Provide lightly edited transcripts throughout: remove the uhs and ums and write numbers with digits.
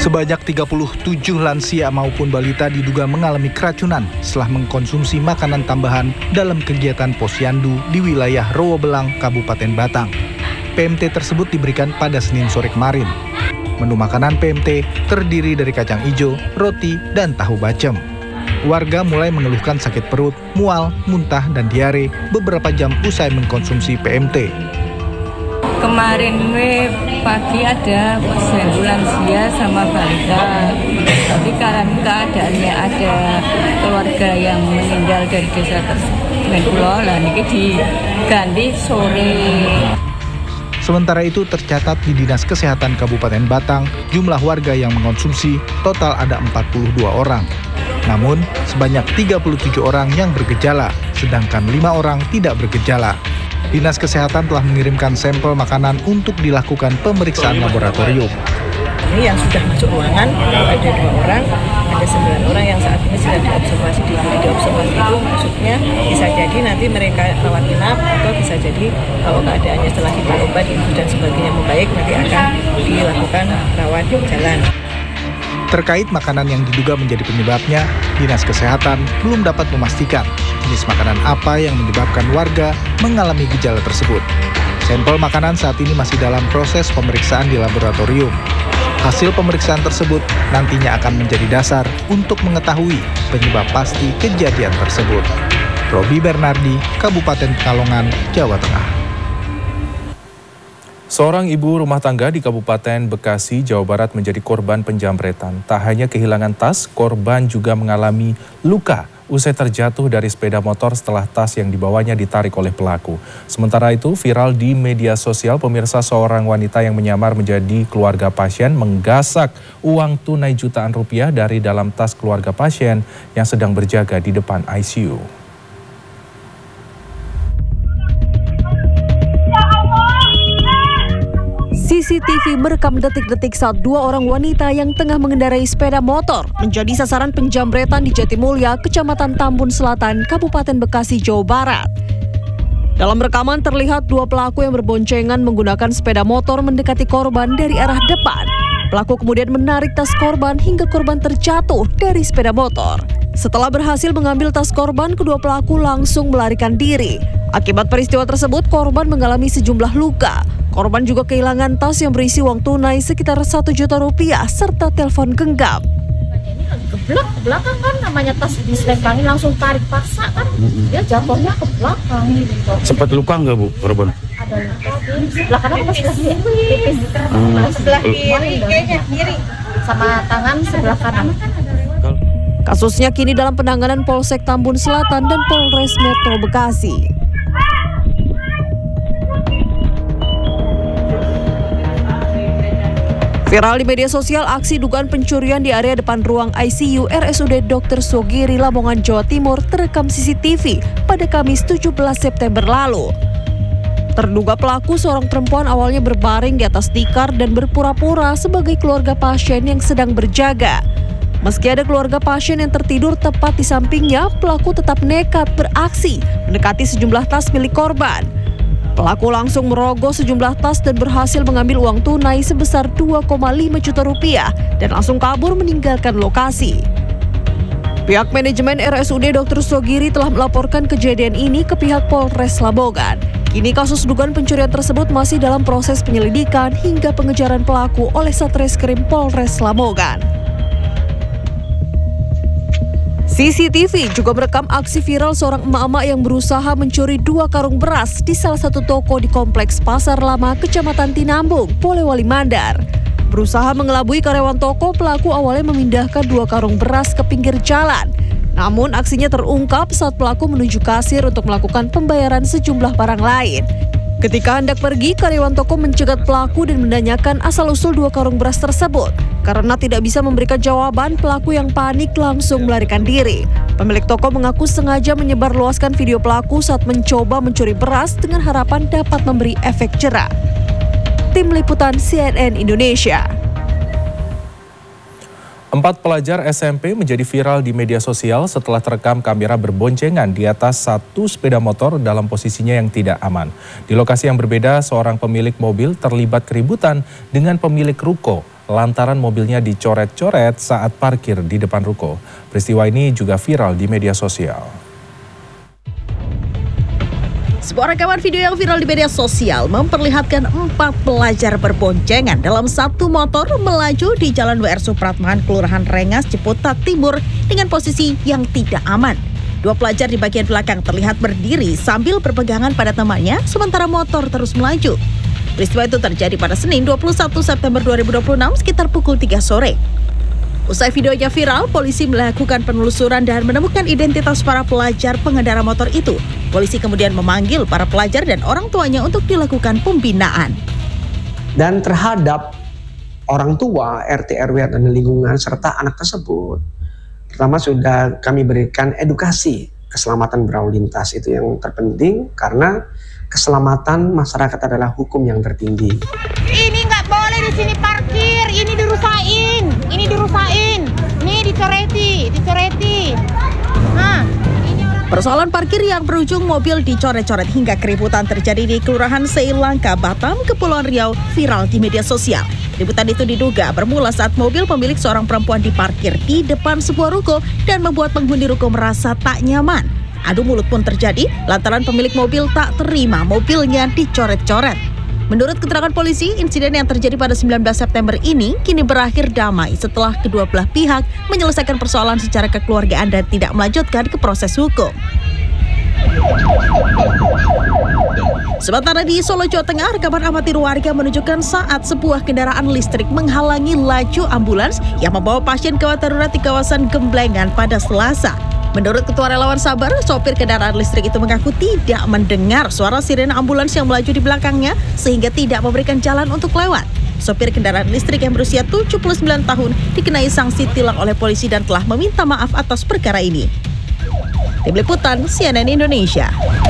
Sebanyak 37 lansia maupun balita diduga mengalami keracunan setelah mengkonsumsi makanan tambahan dalam kegiatan posyandu di wilayah Rowobelang, Kabupaten Batang. PMT tersebut diberikan pada Senin sore kemarin. Menu makanan PMT terdiri dari kacang hijau, roti, dan tahu bacem. Warga mulai mengeluhkan sakit perut, mual, muntah, dan diare beberapa jam usai mengkonsumsi PMT. Kemarin pagi ada posyandu lansia sama balita, tapi karena keadaannya ada keluarga yang meninggal dari desa tersebut, ini diganti sore. Sementara itu tercatat di Dinas Kesehatan Kabupaten Batang, jumlah warga yang mengkonsumsi total ada 42 orang. Namun, sebanyak 37 orang yang bergejala, sedangkan 5 orang tidak bergejala. Dinas Kesehatan telah mengirimkan sampel makanan untuk dilakukan pemeriksaan laboratorium. Ini yang sudah masuk ruangan, ada 2 orang, ada 9 orang yang saat ini sedang diobservasi di unit diobservasi itu maksudnya bisa jadi nanti mereka rawat inap atau bisa jadi kalau keadaannya setelah diberi obat dan sebagainya membaik nanti akan dilakukan rawat jalan. Terkait makanan yang diduga menjadi penyebabnya, Dinas Kesehatan belum dapat memastikan jenis makanan apa yang menyebabkan warga mengalami gejala tersebut. Sampel makanan saat ini masih dalam proses pemeriksaan di laboratorium. Hasil pemeriksaan tersebut nantinya akan menjadi dasar untuk mengetahui penyebab pasti kejadian tersebut. Robi Bernardi, Kabupaten Pekalongan, Jawa Tengah. Seorang ibu rumah tangga di Kabupaten Bekasi, Jawa Barat menjadi korban penjamretan. Tak hanya kehilangan tas, korban juga mengalami luka usai terjatuh dari sepeda motor setelah tas yang dibawanya ditarik oleh pelaku. Sementara itu, viral di media sosial, pemirsa, seorang wanita yang menyamar menjadi keluarga pasien menggasak uang tunai jutaan rupiah dari dalam tas keluarga pasien yang sedang berjaga di depan ICU. CCTV merekam detik-detik saat 2 orang wanita yang tengah mengendarai sepeda motor menjadi sasaran penjamretan di Jatimulya, Kecamatan Tambun Selatan, Kabupaten Bekasi, Jawa Barat. Dalam rekaman terlihat 2 pelaku yang berboncengan menggunakan sepeda motor mendekati korban dari arah depan. Pelaku kemudian menarik tas korban hingga korban terjatuh dari sepeda motor. Setelah berhasil mengambil tas korban, kedua pelaku langsung melarikan diri. Akibat peristiwa tersebut, korban mengalami sejumlah luka. Korban juga kehilangan tas yang berisi uang tunai sekitar 1 juta rupiah serta telepon genggam. Ini lagi keblak ke belakang kan, namanya tas diselempangin langsung tarik paksa kan, dia jatuhnya ke belakang gitu. Sempat luka nggak Bu korban? Ada luka di sebelah kanan apa sebelah kiri? Sebelah kiri, kayaknya kiri. Sama tangan sebelah kanan. Kasusnya kini dalam penanganan Polsek Tambun Selatan dan Polres Metro Bekasi. Viral di media sosial, aksi dugaan pencurian di area depan ruang ICU RSUD Dr. Sogiri, Lamongan, Jawa Timur terekam CCTV pada Kamis 17 September lalu. Terduga pelaku, seorang perempuan, awalnya berbaring di atas tikar dan berpura-pura sebagai keluarga pasien yang sedang berjaga. Meski ada keluarga pasien yang tertidur tepat di sampingnya, pelaku tetap nekat beraksi mendekati sejumlah tas milik korban. Pelaku langsung merogoh sejumlah tas dan berhasil mengambil uang tunai sebesar 2,5 juta rupiah dan langsung kabur meninggalkan lokasi. Pihak manajemen RSUD Dr. Sogiri telah melaporkan kejadian ini ke pihak Polres Lamongan. Kini kasus dugaan pencurian tersebut masih dalam proses penyelidikan hingga pengejaran pelaku oleh Satreskrim Polres Lamongan. CCTV juga merekam aksi viral seorang emak-emak yang berusaha mencuri 2 karung beras di salah satu toko di Kompleks Pasar Lama, Kecamatan Tinambung, Polewali Mandar. Berusaha mengelabui karyawan toko, pelaku awalnya memindahkan 2 karung beras ke pinggir jalan. Namun aksinya terungkap saat pelaku menuju kasir untuk melakukan pembayaran sejumlah barang lain. Ketika hendak pergi, karyawan toko mencegat pelaku dan menanyakan asal-usul 2 karung beras tersebut. Karena tidak bisa memberikan jawaban, pelaku yang panik langsung melarikan diri. Pemilik toko mengaku sengaja menyebarluaskan video pelaku saat mencoba mencuri beras dengan harapan dapat memberi efek jera. Tim Liputan CNN Indonesia. 4 pelajar SMP menjadi viral di media sosial setelah terekam kamera berboncengan di atas satu sepeda motor dalam posisinya yang tidak aman. Di lokasi yang berbeda, seorang pemilik mobil terlibat keributan dengan pemilik ruko lantaran mobilnya dicoret-coret saat parkir di depan ruko. Peristiwa ini juga viral di media sosial. Sebuah rekaman video yang viral di media sosial memperlihatkan 4 pelajar berboncengan dalam satu motor melaju di Jalan WR Supratman, Kelurahan Rengas, Ciputat Timur dengan posisi yang tidak aman. 2 pelajar di bagian belakang terlihat berdiri sambil berpegangan pada temannya, sementara motor terus melaju. Peristiwa itu terjadi pada Senin 21 September 2026 sekitar pukul 3 sore. Usai videonya viral, polisi melakukan penelusuran dan menemukan identitas para pelajar pengendara motor itu. Polisi kemudian memanggil para pelajar dan orang tuanya untuk dilakukan pembinaan. Dan terhadap orang tua, RT, RW, dan lingkungan serta anak tersebut, pertama sudah kami berikan edukasi keselamatan berlalu lintas. Itu yang terpenting karena keselamatan masyarakat adalah hukum yang tertinggi. Ini nggak boleh di sini parkir, ini dirusain, nih dicoreti. Nah, persoalan parkir yang berujung mobil dicoret-coret hingga keributan terjadi di Kelurahan Seilangka, Batam, Kepulauan Riau viral di media sosial. Keributan itu diduga bermula saat mobil pemilik seorang perempuan diparkir di depan sebuah ruko dan membuat penghuni ruko merasa tak nyaman. Adu mulut pun terjadi lantaran pemilik mobil tak terima mobilnya dicoret-coret. Menurut keterangan polisi, insiden yang terjadi pada 19 September ini kini berakhir damai setelah kedua belah pihak menyelesaikan persoalan secara kekeluargaan dan tidak melanjutkan ke proses hukum. Sementara di Solo, Jawa Tengah, rekaman amatir warga menunjukkan saat sebuah kendaraan listrik menghalangi laju ambulans yang membawa pasien gawat darurat di kawasan Gemblengan pada Selasa. Menurut Ketua Relawan Sabar, sopir kendaraan listrik itu mengaku tidak mendengar suara sirene ambulans yang melaju di belakangnya sehingga tidak memberikan jalan untuk lewat. Sopir kendaraan listrik yang berusia 79 tahun dikenai sanksi tilang oleh polisi dan telah meminta maaf atas perkara ini. Tim Liputan CNN Indonesia.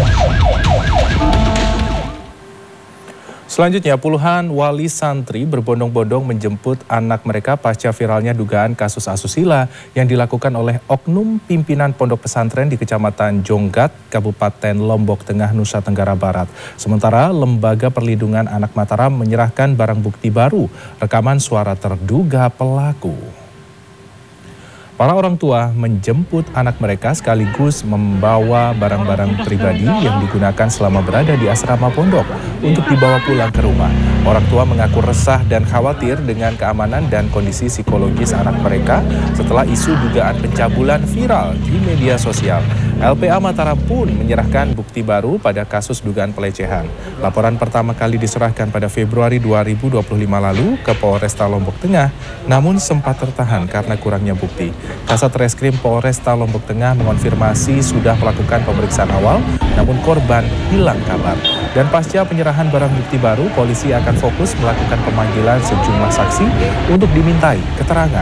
Selanjutnya, puluhan wali santri berbondong-bondong menjemput anak mereka pasca viralnya dugaan kasus asusila yang dilakukan oleh oknum pimpinan pondok pesantren di Kecamatan Jonggat, Kabupaten Lombok Tengah, Nusa Tenggara Barat. Sementara Lembaga Perlindungan Anak Mataram menyerahkan barang bukti baru, rekaman suara terduga pelaku. Para orang tua menjemput anak mereka sekaligus membawa barang-barang pribadi yang digunakan selama berada di asrama pondok untuk dibawa pulang ke rumah. Orang tua mengaku resah dan khawatir dengan keamanan dan kondisi psikologis anak mereka setelah isu dugaan pencabulan viral di media sosial. LPA Mataram pun menyerahkan bukti baru pada kasus dugaan pelecehan. Laporan pertama kali diserahkan pada Februari 2025 lalu ke Polresta Lombok Tengah, namun sempat tertahan karena kurangnya bukti. Kasat Reskrim Polresta Lombok Tengah mengonfirmasi sudah melakukan pemeriksaan awal, namun korban hilang kabar. Dan pasca penyerahan barang bukti baru, polisi akan fokus melakukan pemanggilan sejumlah saksi untuk dimintai keterangan.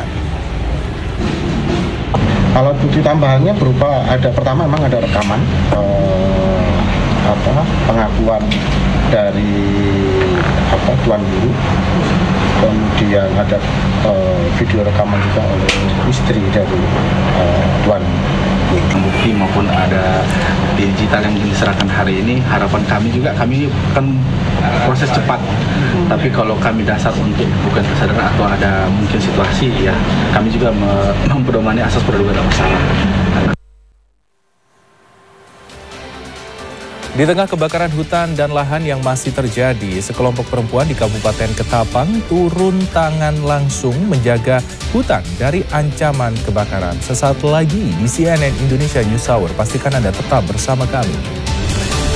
Kalau bukti tambahannya berupa pertama memang ada rekaman pengakuan dari tuan guru, kemudian ada video rekaman juga oleh istri dari tuan bukti maupun ada digital yang diserahkan hari ini. Harapan kami juga, kami kan proses cepat, tapi kalau kami dasar untuk bukan kesadaran atau ada mungkin situasi, ya kami juga mempedomani asas praduga tak bersalah. Di tengah kebakaran hutan dan lahan yang masih terjadi, sekelompok perempuan di Kabupaten Ketapang turun tangan langsung menjaga hutan dari ancaman kebakaran. Sesaat lagi di CNN Indonesia News Hour, pastikan Anda tetap bersama kami.